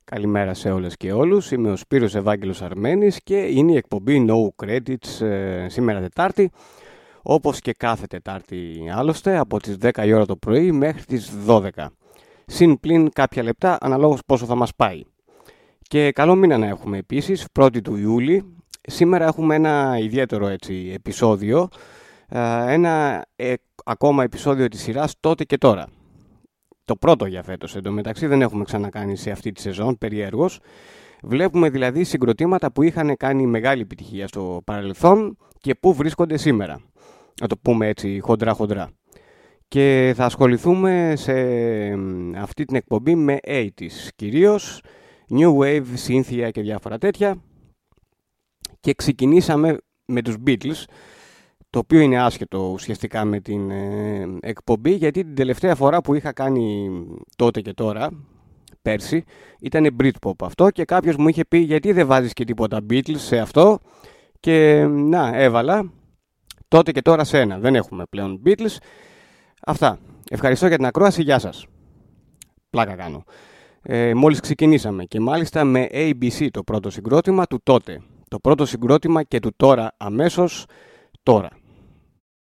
Καλημέρα σε όλες και όλους. Είμαι ο Σπύρος Ευάγγελος Αρμένης και είναι η εκπομπή No Credits σήμερα Τετάρτη, όπως και κάθε Τετάρτη άλλωστε, από τις 10 η ώρα το πρωί μέχρι τις 12. Συν πλην κάποια λεπτά αναλόγως πόσο θα μας πάει. Και καλό μήνα να έχουμε επίσης, 1η του Ιούλη. Σήμερα έχουμε ένα ιδιαίτερο επεισόδιο, ένα ακόμα επεισόδιο της σειράς Τότε και Τώρα. Το πρώτο για φέτος, εντωμεταξύ δεν έχουμε ξανακάνει σε αυτή τη σεζόν, περιέργως. Βλέπουμε δηλαδή συγκροτήματα που είχαν κάνει μεγάλη επιτυχία στο παρελθόν και που βρίσκονται σήμερα. Να το πούμε έτσι χοντρά. Και θα ασχοληθούμε σε αυτή την εκπομπή με 80's, κυρίως New Wave, Synthia και διάφορα τέτοια. Και ξεκινήσαμε με τους Beatles, το οποίο είναι άσχετο ουσιαστικά με την εκπομπή, γιατί την τελευταία φορά που είχα κάνει Τότε και Τώρα, πέρσι, ήταν Britpop αυτό και κάποιος μου είχε πει γιατί δεν βάζεις και τίποτα Beatles σε αυτό, και να, έβαλα Τότε και Τώρα σε ένα. Δεν έχουμε πλέον Beatles. Αυτά. Ευχαριστώ για την ακρόαση. Γεια σας. Πλάκα κάνω. Μόλις ξεκινήσαμε και μάλιστα με ABC το πρώτο συγκρότημα του τότε. Το πρώτο συγκρότημα και του τώρα αμέσως τώρα.